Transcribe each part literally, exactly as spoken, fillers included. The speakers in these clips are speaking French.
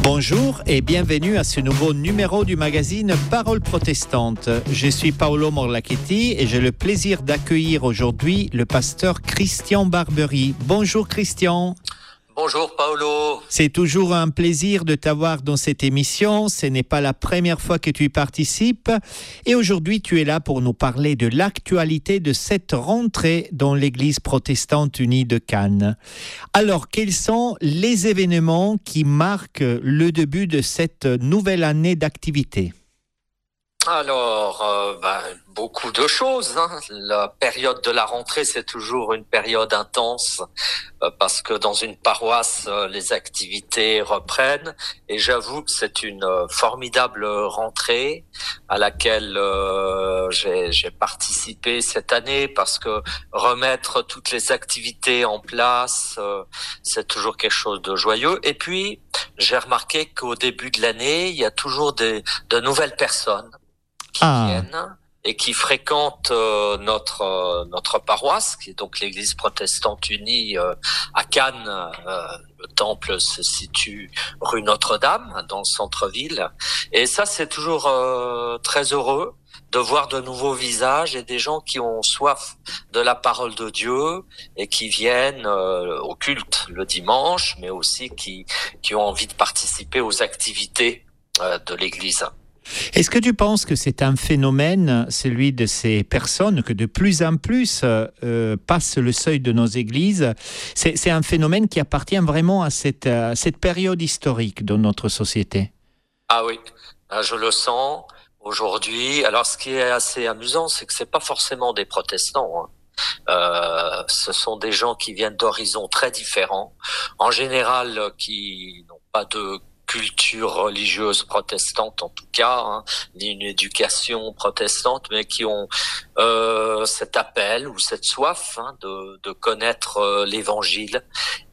Bonjour et bienvenue à ce nouveau numéro du magazine Parole protestante. Je suis Paolo Morlacchetti et j'ai le plaisir d'accueillir aujourd'hui le pasteur Christian Barbery. Bonjour Christian. Bonjour Paolo. C'est toujours un plaisir de t'avoir dans cette émission. Ce n'est pas la première fois que tu y participes. Et aujourd'hui, tu es là pour nous parler de l'actualité de cette rentrée dans l'Église protestante unie de Cannes. Alors, quels sont les événements qui marquent le début de cette nouvelle année d'activité ? Alors, euh, ben, beaucoup de choses. Hein. La période de la rentrée, c'est toujours une période intense euh, parce que dans une paroisse, euh, les activités reprennent. Et j'avoue que c'est une euh, formidable rentrée à laquelle euh, j'ai, j'ai participé cette année parce que remettre toutes les activités en place, euh, c'est toujours quelque chose de joyeux. Et puis, j'ai remarqué qu'au début de l'année, il y a toujours des, de nouvelles personnes qui ah. viennent et qui fréquentent euh, notre euh, notre paroisse, qui est donc l'Église protestante unie euh, à Cannes. Euh, le temple se situe rue Notre-Dame, dans le centre-ville. Et ça, c'est toujours euh, très heureux de voir de nouveaux visages et des gens qui ont soif de la parole de Dieu et qui viennent euh, au culte le dimanche, mais aussi qui qui ont envie de participer aux activités euh, de l'Église. Est-ce que tu penses que c'est un phénomène, celui de ces personnes, que de plus en plus euh, passent le seuil de nos églises? C'est, c'est un phénomène qui appartient vraiment à cette, à cette période historique de notre société. Ah oui, je le sens aujourd'hui. Alors ce qui est assez amusant, c'est que c'est pas forcément des protestants, hein. Euh, ce sont des gens qui viennent d'horizons très différents, en général qui n'ont pas de culture religieuse protestante en tout cas, hein, ni une éducation protestante, mais qui ont euh, cet appel ou cette soif hein, de, de connaître euh, l'Évangile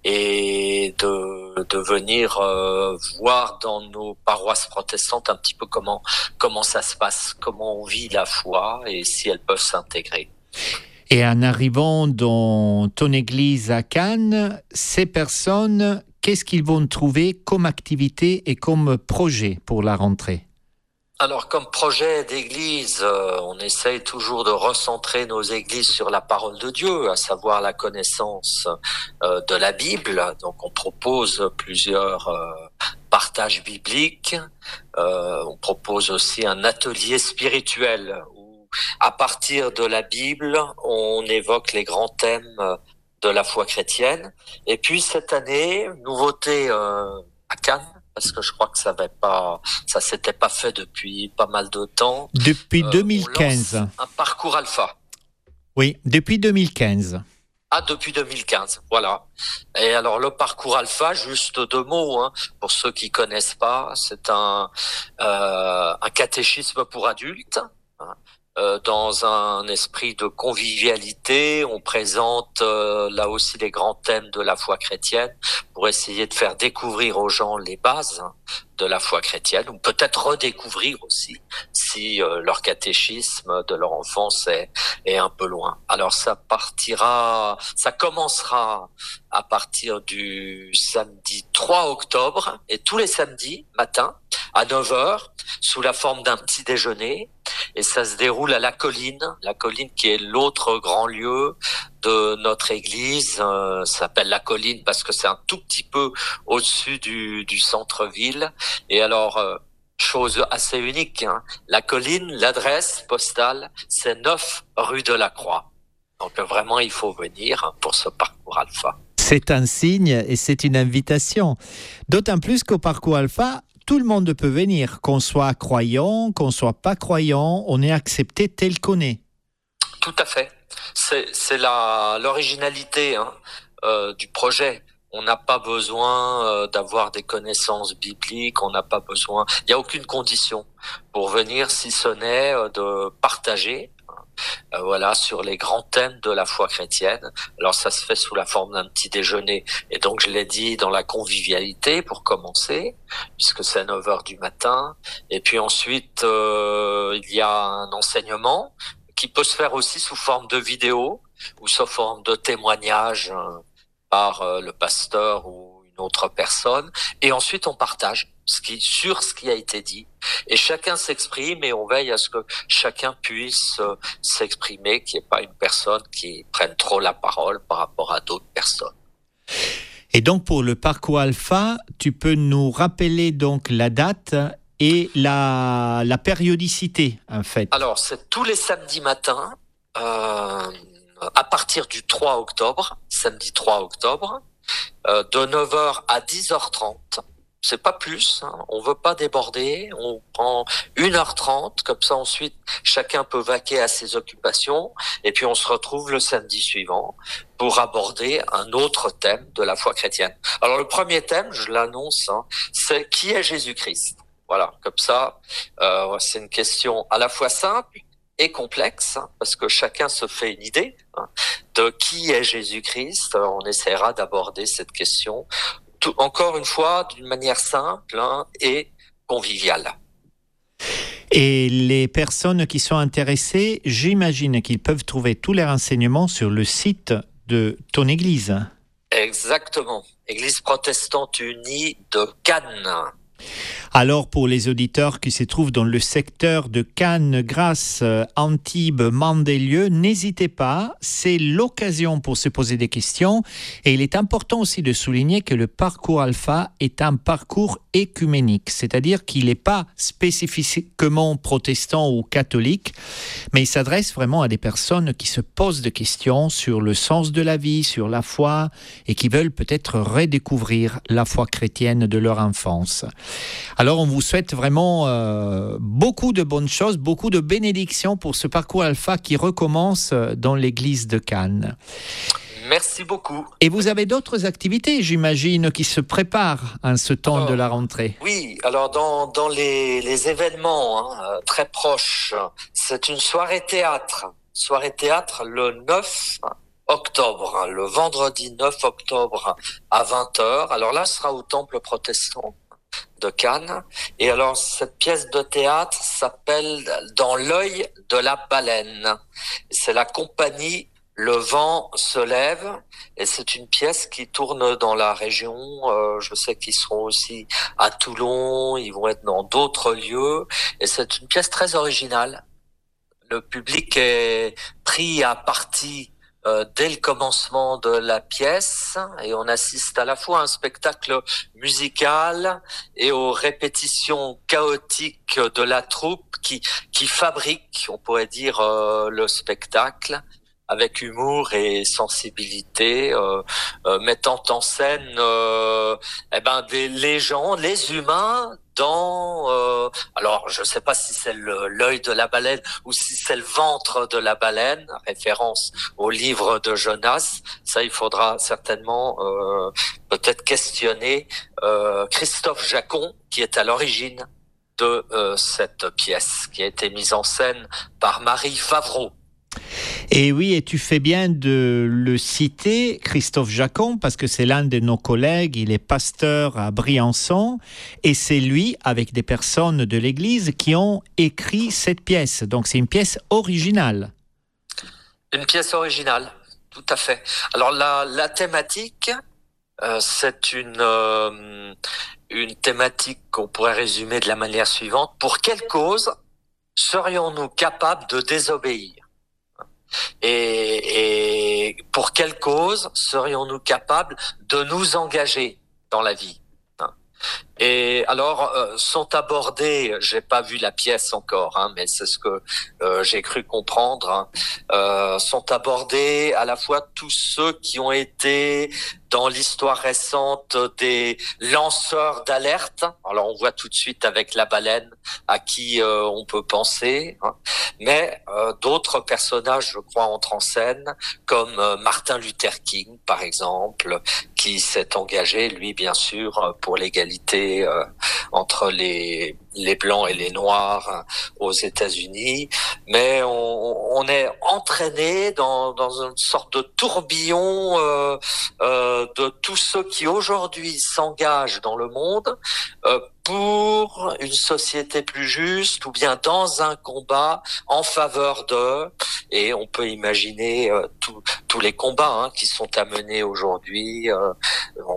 et de, de venir euh, voir dans nos paroisses protestantes un petit peu comment comment ça se passe, comment on vit la foi et si elles peuvent s'intégrer. Et en arrivant dans ton église à Cannes, ces personnes, qu'est-ce qu'ils vont trouver comme activité et comme projet pour la rentrée ? Alors, comme projet d'église, euh, on essaye toujours de recentrer nos églises sur la parole de Dieu, à savoir la connaissance euh, de la Bible. Donc, on propose plusieurs euh, partages bibliques. Euh, on propose aussi un atelier spirituel où, à partir de la Bible, on évoque les grands thèmes de la foi chrétienne. Et puis cette année, nouveauté euh, à Cannes, parce que je crois que ça avait pas, ça s'était pas fait depuis pas mal de temps. Depuis euh, deux mille quinze. On lance un parcours alpha. Oui, depuis deux mille quinze. Ah, depuis deux mille quinze, voilà. Et alors le parcours alpha, juste deux mots, hein, pour ceux qui connaissent pas, c'est un euh, un catéchisme pour adultes. Hein. Euh, dans un esprit de convivialité, on présente euh, là aussi les grands thèmes de la foi chrétienne pour essayer de faire découvrir aux gens les bases hein, de la foi chrétienne, ou peut-être redécouvrir aussi si euh, leur catéchisme de leur enfance est, est un peu loin. Alors ça partira, ça commencera à partir du samedi trois octobre et tous les samedis matin à neuf heures sous la forme d'un petit déjeuner. Et ça se déroule à la colline, la colline qui est l'autre grand lieu de notre église. Euh, ça s'appelle la colline parce que c'est un tout petit peu au-dessus du, du centre-ville. Et alors, euh, chose assez unique, hein, la colline, l'adresse postale, c'est neuf rue de la Croix. Donc vraiment, il faut venir hein, pour ce parcours alpha. C'est un signe et c'est une invitation. D'autant plus qu'au parcours alpha, tout le monde peut venir, qu'on soit croyant, qu'on soit pas croyant, on est accepté tel qu'on est. Tout à fait. C'est, c'est la, l'originalité hein, euh, du projet. On n'a pas besoin euh, d'avoir des connaissances bibliques, on n'a pas besoin, il n'y a aucune condition pour venir si ce n'est euh, de partager. Euh, voilà, sur les grands thèmes de la foi chrétienne. Alors ça se fait sous la forme d'un petit déjeuner et donc je l'ai dit dans la convivialité pour commencer, puisque c'est neuf heures du matin. Et puis ensuite euh, il y a un enseignement qui peut se faire aussi sous forme de vidéo ou sous forme de témoignage euh, par euh, le pasteur ou une autre personne. Et ensuite on partage. ce qui, sur ce qui a été dit. Et chacun s'exprime et on veille à ce que chacun puisse euh, s'exprimer, qu'il n'y ait pas une personne qui prenne trop la parole par rapport à d'autres personnes. Et donc pour le parcours alpha, tu peux nous rappeler donc la date et la, la périodicité en fait. Alors c'est tous les samedis matins euh, à partir du trois octobre, samedi trois octobre, euh, de neuf heures à dix heures trente. C'est pas plus, hein. On veut pas déborder, on prend une heure trente, comme ça ensuite chacun peut vaquer à ses occupations et puis on se retrouve le samedi suivant pour aborder un autre thème de la foi chrétienne. Alors le premier thème, je l'annonce, hein, c'est qui est Jésus-Christ. Voilà, comme ça, euh, c'est une question à la fois simple et complexe, hein, parce que chacun se fait une idée hein, de qui est Jésus-Christ. Alors, on essaiera d'aborder cette question Tout, encore une fois, d'une manière simple hein, et conviviale. Et les personnes qui sont intéressées, j'imagine qu'ils peuvent trouver tous les renseignements sur le site de ton église. Exactement. Église protestante unie de Cannes. Alors pour les auditeurs qui se trouvent dans le secteur de Cannes, Grasse, Antibes, Mandelieu, n'hésitez pas, c'est l'occasion pour se poser des questions et il est important aussi de souligner que le parcours alpha est un parcours écuménique, c'est-à-dire qu'il n'est pas spécifiquement protestant ou catholique, mais il s'adresse vraiment à des personnes qui se posent des questions sur le sens de la vie, sur la foi et qui veulent peut-être redécouvrir la foi chrétienne de leur enfance. Alors, on vous souhaite vraiment euh, beaucoup de bonnes choses, beaucoup de bénédictions pour ce parcours alpha qui recommence dans l'église de Cannes. Merci beaucoup. Et vous avez d'autres activités, j'imagine, qui se préparent en ce temps alors, de la rentrée. Oui, alors dans, dans les, les événements hein, très proches, c'est une soirée théâtre. Soirée théâtre le neuf octobre, le vendredi neuf octobre à vingt heures. Alors là, ce sera au Temple protestant de Cannes. Et alors, cette pièce de théâtre s'appelle Dans l'œil de la baleine. C'est la compagnie Le vent se lève et c'est une pièce qui tourne dans la région. Euh, je sais qu'ils seront aussi à Toulon, ils vont être dans d'autres lieux et c'est une pièce très originale. Le public est pris à partie Euh, dès le commencement de la pièce et on assiste à la fois à un spectacle musical et aux répétitions chaotiques de la troupe qui, qui fabrique, on pourrait dire, euh, le spectacle avec humour et sensibilité, euh, euh, mettant en scène euh, eh ben des, les gens, les humains dans euh, alors je sais pas si c'est le, l'œil de la baleine ou si c'est le ventre de la baleine, référence au livre de Jonas. Ça, il faudra certainement euh, peut-être questionner euh, Christophe Jacon, qui est à l'origine de euh, cette pièce, qui a été mise en scène par Marie Favreau. Et oui, et tu fais bien de le citer, Christophe Jacon, parce que c'est l'un de nos collègues, il est pasteur à Briançon, et c'est lui, avec des personnes de l'Église, qui ont écrit cette pièce. Donc c'est une pièce originale. Une pièce originale, tout à fait. Alors la, la thématique, euh, c'est une, euh, une thématique qu'on pourrait résumer de la manière suivante. Pour quelle cause serions-nous capables de désobéir ? Et, et pour quelle cause serions-nous capables de nous engager dans la vie ? Et alors euh, sont abordés, j'ai pas vu la pièce encore, hein, mais c'est ce que euh, j'ai cru comprendre, hein, euh, sont abordés à la fois tous ceux qui ont été dans l'histoire récente des lanceurs d'alerte. Alors on voit tout de suite avec la baleine à qui euh, on peut penser, hein, mais euh, d'autres personnages, je crois, entrent en scène, comme euh, Martin Luther King, par exemple, qui s'est engagé, lui, bien sûr, pour l'égalité euh, entre les les blancs et les noirs hein, aux États-Unis, mais on, on est entraîné dans dans une sorte de tourbillon euh, euh, de tous ceux qui aujourd'hui s'engagent dans le monde euh, pour une société plus juste ou bien dans un combat en faveur d'eux. Et on peut imaginer euh, tous les combats hein, qui sont à mener aujourd'hui. Euh, on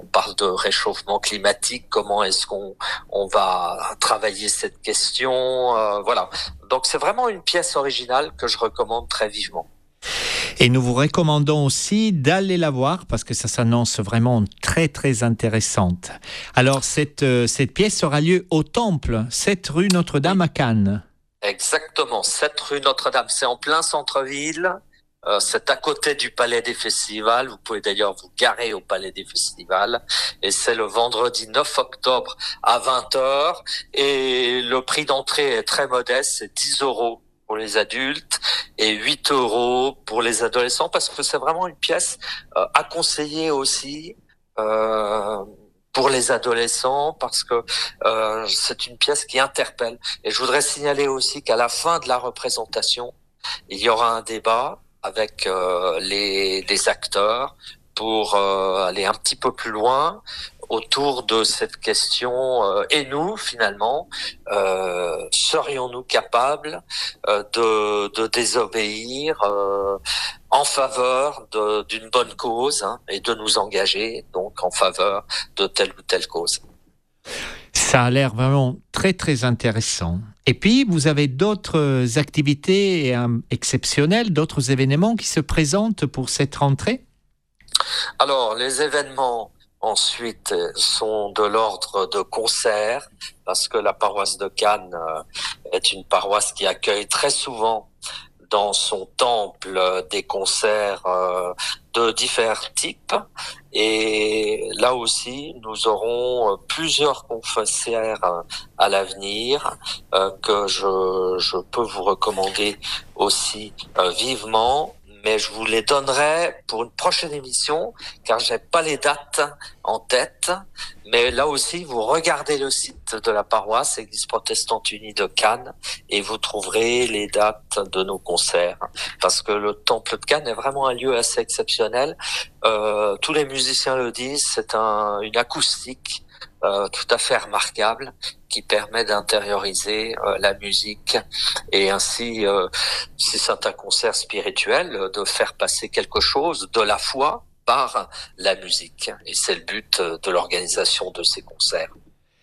parle de réchauffement climatique, comment est-ce qu'on on va travailler cette question, euh, voilà. Donc c'est vraiment une pièce originale que je recommande très vivement. Et nous vous recommandons aussi d'aller la voir parce que ça s'annonce vraiment très très intéressante. Alors cette, euh, cette pièce aura lieu au Temple, sept rue Notre-Dame à Cannes. Exactement, sept rue Notre-Dame, c'est en plein centre-ville. Euh, c'est à côté du Palais des Festivals. Vous pouvez d'ailleurs vous garer au Palais des Festivals. Et c'est le vendredi neuf octobre à vingt heures. Et le prix d'entrée est très modeste, c'est dix euros pour les adultes et huit euros pour les adolescents, parce que c'est vraiment une pièce euh, à conseiller aussi euh, pour les adolescents, parce que euh, c'est une pièce qui interpelle. Et je voudrais signaler aussi qu'à la fin de la représentation, il y aura un débat avec euh, les, les acteurs pour euh, aller un petit peu plus loin autour de cette question. Euh, et nous, finalement, euh, serions-nous capables euh, de, de désobéir euh, en faveur de, d'une bonne cause, hein, et de nous engager donc en faveur de telle ou telle cause? Ça a l'air vraiment très très intéressant. Et puis, vous avez d'autres activités euh, exceptionnelles, d'autres événements qui se présentent pour cette rentrée? Alors, les événements ensuite sont de l'ordre de concerts, parce que la paroisse de Cannes euh, est une paroisse qui accueille très souvent dans son temple euh, des concerts euh, de divers types. Et là aussi, nous aurons euh, plusieurs concerts euh, à l'avenir euh, que je, je peux vous recommander aussi euh, vivement. Mais je vous les donnerai pour une prochaine émission, car j'ai pas les dates en tête. Mais là aussi, vous regardez le site de la paroisse Église protestante unie de Cannes et vous trouverez les dates de nos concerts. Parce que le temple de Cannes est vraiment un lieu assez exceptionnel. Euh, tous les musiciens le disent, c'est un, une acoustique Euh, tout à fait remarquable qui permet d'intérioriser euh, la musique et ainsi, euh, si c'est un concert spirituel, de faire passer quelque chose de la foi par la musique. Et c'est le but de l'organisation de ces concerts.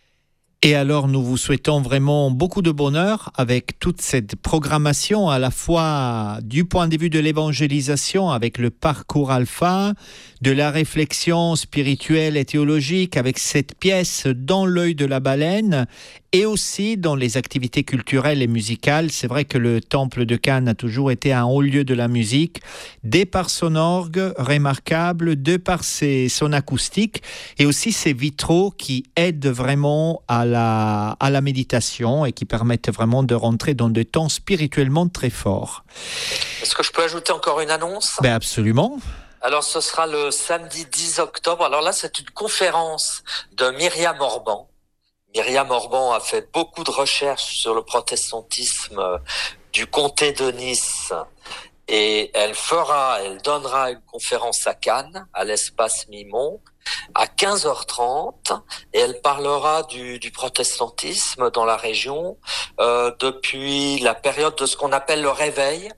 Et alors, nous vous souhaitons vraiment beaucoup de bonheur avec toute cette programmation, à la fois du point de vue de l'évangélisation avec le parcours alpha, de la réflexion spirituelle et théologique avec cette pièce Dans l'œil de la baleine, et aussi dans les activités culturelles et musicales. C'est vrai que le Temple de Cannes a toujours été un haut lieu de la musique, de par son orgue remarquable, de par ses, son acoustique, et aussi ses vitraux qui aident vraiment à la, à la méditation et qui permettent vraiment de rentrer dans des temps spirituellement très forts. Est-ce que je peux ajouter encore une annonce ? Ben absolument. Alors, ce sera le samedi dix octobre. Alors là, c'est une conférence de Myriam Orban. Myriam Orban a fait beaucoup de recherches sur le protestantisme du comté de Nice. Et elle fera, elle donnera une conférence à Cannes, à l'espace Mimon, à quinze heures trente, et elle parlera du, du protestantisme dans la région euh, depuis la période de ce qu'on appelle le Réveil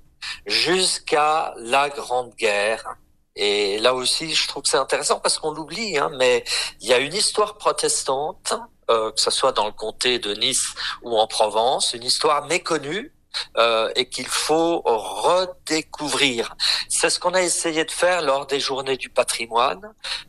jusqu'à la Grande Guerre. Et là aussi, je trouve que c'est intéressant parce qu'on l'oublie, hein, mais il y a une histoire protestante, euh, que ce soit dans le comté de Nice ou en Provence, une histoire méconnue, Euh, et qu'il faut redécouvrir. C'est ce qu'on a essayé de faire lors des Journées du patrimoine,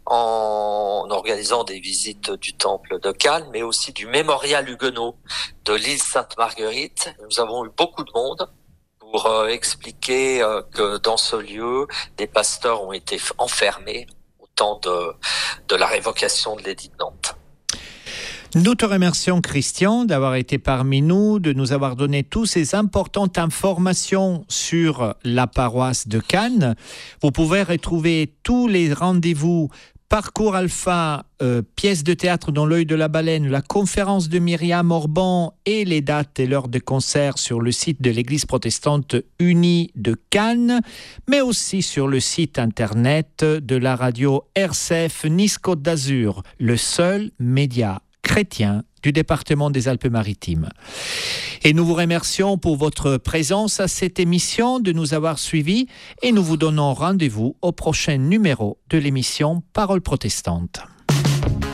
en organisant des visites du temple de Cannes, mais aussi du mémorial huguenot de l'île Sainte-Marguerite. Nous avons eu beaucoup de monde pour euh, expliquer euh, que dans ce lieu, des pasteurs ont été enfermés au temps de, de la révocation de l'édit de Nantes. Nous te remercions, Christian, d'avoir été parmi nous, de nous avoir donné toutes ces importantes informations sur la paroisse de Cannes. Vous pouvez retrouver tous les rendez-vous, Parcours Alpha, euh, pièces de théâtre dans l'œil de la baleine, la conférence de Myriam Orban et les dates et l'heure de concert sur le site de l'Église protestante unie de Cannes, mais aussi sur le site internet de la radio R C F Nice Côte d'Azur, le seul média chrétien du département des Alpes-Maritimes. Et nous vous remercions pour votre présence à cette émission, de nous avoir suivis, et nous vous donnons rendez-vous au prochain numéro de l'émission Parole protestante.